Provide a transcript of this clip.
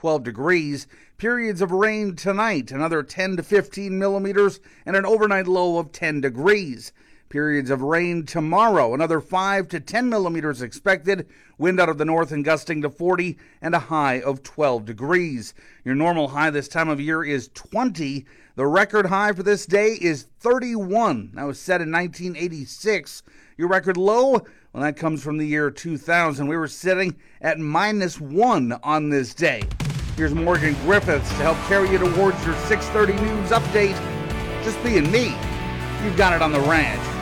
12 degrees. Periods of rain tonight, another 10 to 15 millimeters, and an overnight low of 10 degrees. Periods of rain tomorrow, another 5 to 10 millimeters expected. Wind out of the north and gusting to 40 and a high of 12 degrees. Your normal high this time of year is 20. The record high for this day is 31. That was set in 1986. Your record low, well, that comes from the year 2000. We were sitting at -1 on this day. Here's Morgan Griffiths to help carry you towards your 6:30 news update. Just being me. You've got it on the ranch.